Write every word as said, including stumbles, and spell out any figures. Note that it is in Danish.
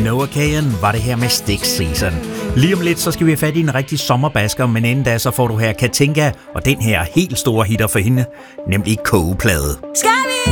Noah Kahan var det her med Stick Season. Lige om lidt, så skal vi have fat i en rigtig sommerbasker, men inden da, så får du her Katinka og den her helt store hitter for hende, nemlig Kogeplade. Skal vi